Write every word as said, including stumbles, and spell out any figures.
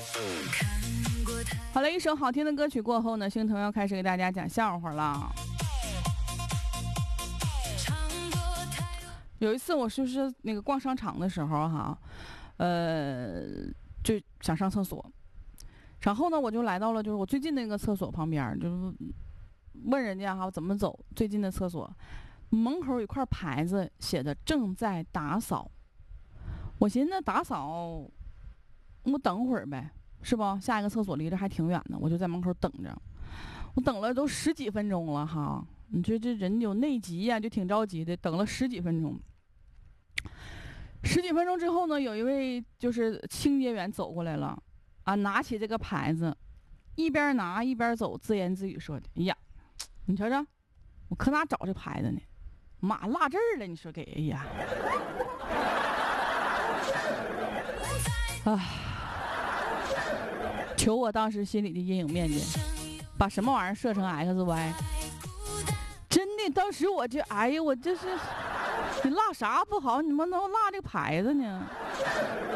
好了，一首好听的歌曲过后呢，星腾要开始给大家讲笑话了。有一次我就是那个逛商场的时候哈，呃，就想上厕所，然后呢我就来到了就是我最近那个厕所旁边，就是问人家哈怎么走最近的厕所，门口有一块牌子写的正在打扫。我寻思打扫，我等会儿呗，是不？下一个厕所离这还挺远的，我就在门口等着。我等了都十几分钟了哈，你说这人有内急呀、啊，就挺着急的，等了十几分钟。十几分钟之后呢，有一位就是清洁员走过来了，啊，拿起这个牌子，一边拿一边走，自言自语说的：“哎呀，你瞧瞧，我可哪找这牌子呢？妈落这儿了，你说给哎呀。”啊！求我当时心里的阴影面积，把什么玩意儿设成 X Y？ 真的，当时我就哎呀，我这是你落啥不好，你们能落这个牌子呢？